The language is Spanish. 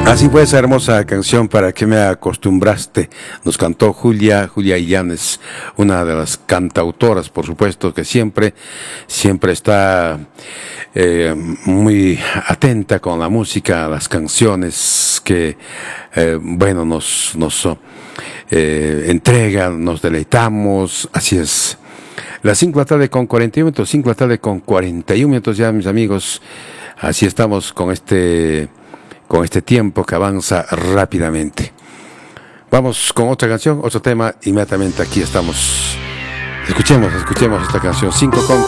Así fue esa hermosa canción, ¿Para qué me acostumbraste? Nos cantó Julia Illanes, una de las cantautoras, por supuesto, que siempre está muy atenta con la música, las canciones que, nos entregan, nos deleitamos, así es. Las 5 de la tarde con 41 minutos, 5 de la tarde con 41 minutos ya, mis amigos. Así estamos con este tiempo que avanza rápidamente. Vamos con otra canción, otro tema, inmediatamente aquí estamos. Escuchemos esta canción, 5 con